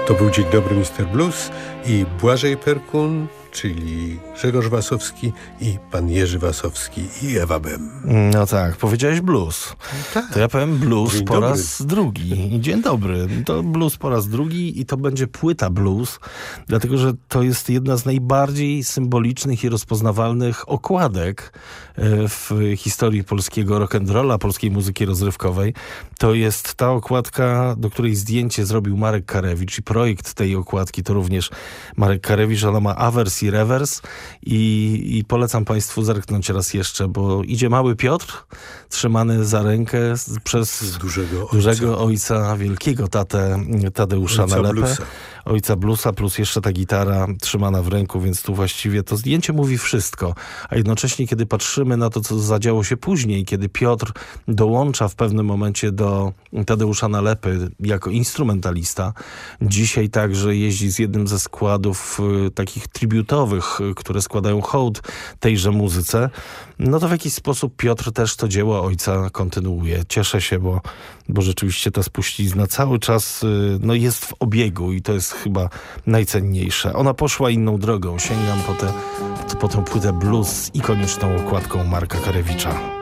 To był Dzień dobry Mr. Blues i Błażej Perkun, czyli Grzegorz Wasowski i pan Jerzy Wasowski i Ewa Bem. No tak, powiedziałeś blues. Tak. To ja powiem blues Dzień po dobry. raz drugi. Dzień dobry. To blues po raz drugi i to będzie płyta blues, dlatego że to jest jedna z najbardziej symbolicznych i rozpoznawalnych okładek w historii polskiego rock'n'rolla, polskiej muzyki rozrywkowej. To jest ta okładka, do której zdjęcie zrobił Marek Karewicz i projekt tej okładki to również Marek Karewicz. Ona ma awers i rewers i polecam państwu zerknąć raz jeszcze, bo idzie mały Piotr trzymany za rękę przez dużego ojca, wielkiego tatę Tadeusza Nalepę. Ojca bluesa, plus jeszcze ta gitara trzymana w ręku, więc tu właściwie to zdjęcie mówi wszystko. A jednocześnie, kiedy patrzymy na to, co zadziało się później, kiedy Piotr dołącza w pewnym momencie do Tadeusza Nalepy jako instrumentalista, dzisiaj także jeździ z jednym ze składów takich tributowych, które składają hołd tejże muzyce, no to w jakiś sposób Piotr też to dzieło ojca kontynuuje. Cieszę się, bo rzeczywiście ta spuścizna cały czas jest w obiegu i to jest chyba najcenniejsze. Ona poszła inną drogą. Sięgam po tę płytę blues z ikoniczną okładką Marka Karewicza.